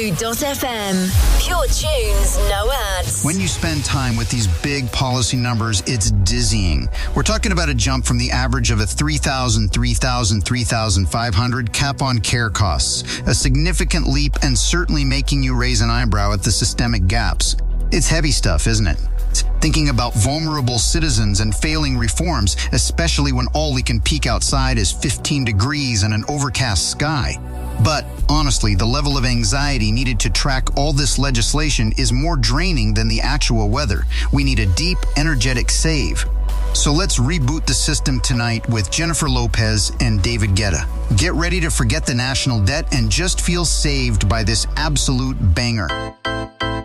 Blue.fm. Pure tunes, no ads. When you spend time with these big policy numbers, it's dizzying. We're talking about a jump from the average of a 3,000, 3,000, 3,500 cap on care costs. A significant leap and certainly making you raise an eyebrow at the systemic gaps. It's heavy stuff, isn't it? Thinking about vulnerable citizens and failing reforms, especially when all we can peek outside is 15 degrees and an overcast sky. But honestly, the level of anxiety needed to track all this legislation is more draining than the actual weather. We need a deep, energetic save. So let's reboot the system tonight with Jennifer Lopez and David Guetta. Get ready to forget the national debt and just feel saved by this absolute banger.